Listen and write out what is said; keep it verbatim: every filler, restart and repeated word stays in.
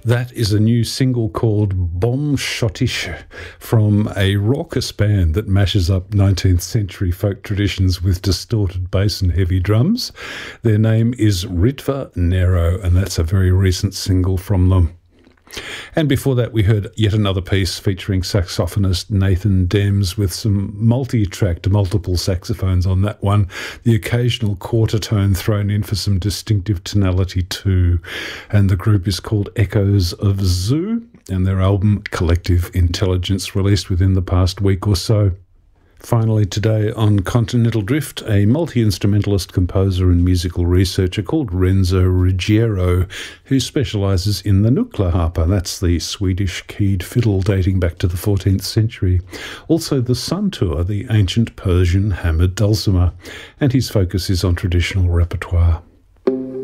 That is a new single called Bom Schottisch from a raucous band that mashes up nineteenth century folk traditions with distorted bass and heavy drums. Their name is Ritva Nero, and that's a very recent single from them. And before that, we heard yet another piece featuring saxophonist Nathan Dems with some multi-tracked multiple saxophones on that one, the occasional quarter tone thrown in for some distinctive tonality too. And the group is called Echoes of Zoo, and their album Collective Intelligence, released within the past week or so. Finally today on Continental Drift, a multi-instrumentalist composer and musical researcher called Renzo Ruggiero, who specialises in the Nyckelharpa. That's the Swedish keyed fiddle dating back to the fourteenth century. Also the Santur, the ancient Persian hammered dulcimer, and his focus is on traditional repertoire.